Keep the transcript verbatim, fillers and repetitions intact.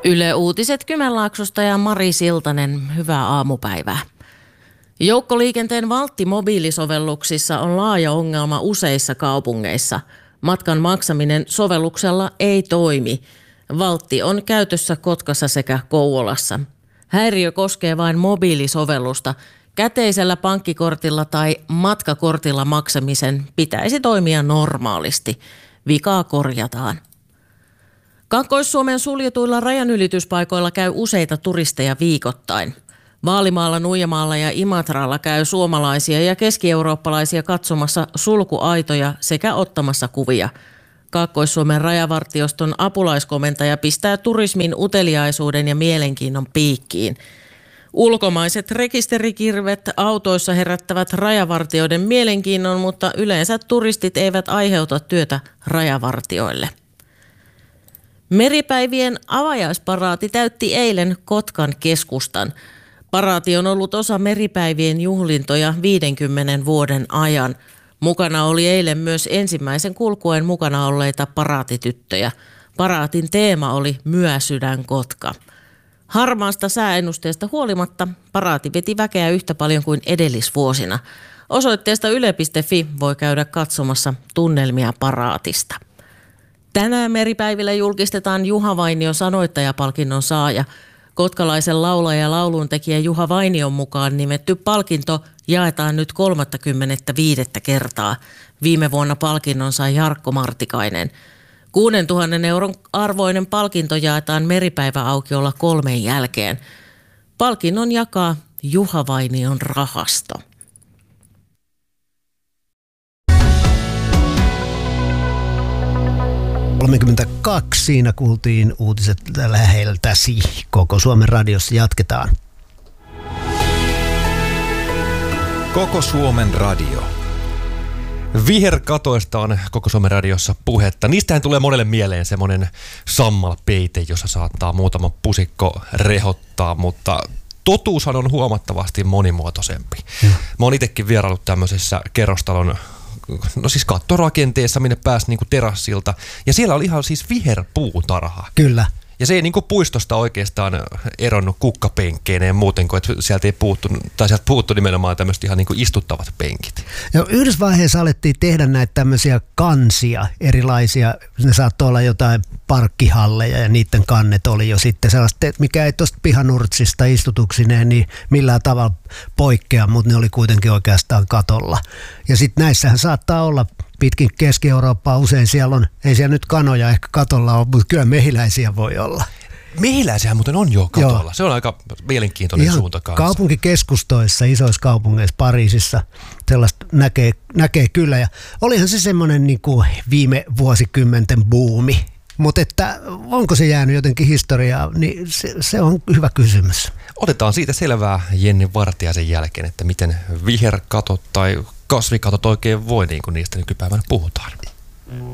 Yle Uutiset Kymenlaaksosta ja Mari Siltanen, hyvää aamupäivää. Joukkoliikenteen Valtti-mobiilisovelluksissa on laaja ongelma useissa kaupungeissa. Matkan maksaminen sovelluksella ei toimi. Valtti on käytössä Kotkassa sekä Kouvolassa. Häiriö koskee vain mobiilisovellusta. Käteisellä pankkikortilla tai matkakortilla maksamisen pitäisi toimia normaalisti. Vikaa korjataan. Kaakkois-Suomen suljetuilla rajanylityspaikoilla käy useita turisteja viikoittain. Vaalimaalla, Nuijamaalla ja Imatralla käy suomalaisia ja keski-eurooppalaisia katsomassa sulkuaitoja sekä ottamassa kuvia. Kaakkois-Suomen rajavartioston apulaiskomentaja pistää turismin uteliaisuuden ja mielenkiinnon piikkiin. Ulkomaiset rekisterikirvet autoissa herättävät rajavartioiden mielenkiinnon, mutta yleensä turistit eivät aiheuta työtä rajavartioille. Meripäivien avajaisparaati täytti eilen Kotkan keskustan. Paraati on ollut osa meripäivien juhlintoja viidenkymmenen vuoden ajan. Mukana oli eilen myös ensimmäisen kulkuen mukana olleita paraatityttöjä. Paraatin teema oli Myösydän Kotka. Harmaasta sääennusteesta huolimatta paraati veti väkeä yhtä paljon kuin edellisvuosina. Osoitteesta yle piste fi voi käydä katsomassa tunnelmia paraatista. Tänään meripäivillä julkistetaan Juha Vainion sanoittajapalkinnon saaja. Kotkalaisen laulaja ja lauluntekijä Juha Vainion mukaan nimetty palkinto jaetaan nyt kolmaskymmenesviides kertaa. Viime vuonna palkinnon sai Jarkko Martikainen. kuusituhatta euron arvoinen palkinto jaetaan meripäiväaukiolla kolmen jälkeen. Palkinnon jakaa Juha Vainion rahasto. kolmekymmentäkaksi siinä kuultiin uutiset läheltäsi. Koko Suomen radiossa jatketaan. Koko Suomen radio. Viherkatoista on Koko Suomen radiossa puhetta. Niistähän tulee monelle mieleen semmoinen sammalpeite, jossa saattaa muutama pusikko rehottaa, mutta totuushan on huomattavasti monimuotoisempi. Hmm. Mä oon itsekin vieraillut tämmöisessä kerrostalon no siis kattorakenteessa, minne pääsi niinku terassilta. Ja siellä oli ihan siis viherpuutarha. Kyllä. Ja se ei niinku puistosta oikeastaan eronnut kukkapenkkeineen muuten kuin, että sieltä ei puuttu, tai sieltä puuttu nimenomaan tämmöiset ihan niinku istuttavat penkit. Ja yhdessä vaiheessa alettiin tehdä näitä tämmöisiä kansia erilaisia. Ne saattoi olla jotain parkkihalleja ja niiden kannet oli jo sitten sellaista, mikä ei tuosta pihanurtsista istutuksineen niin millään tavalla poikkea, mutta ne oli kuitenkin oikeastaan katolla. Ja sitten näissähän saattaa olla pitkin Keski-Eurooppaa usein siellä on, ei siellä nyt kanoja ehkä katolla ole, mutta kyllä mehiläisiä voi olla. Mehiläisiä muuten on jo katolla. Joo. Se on aika mielenkiintoinen ihan suunta kanssa. Kaupunkikeskustoissa, isoissa kaupungeissa, Pariisissa, sellaista näkee, näkee kyllä. Ja olihan se semmoinen niin kuin viime vuosikymmenten buumi. Mutta että onko se jäänyt jotenkin historiaa, niin se, se on hyvä kysymys. Otetaan siitä selvää Jenni Vartiaisen jälkeen, että miten viherkatot tai kasvikatot oikein voi, niin kuin niistä nykypäivänä puhutaan.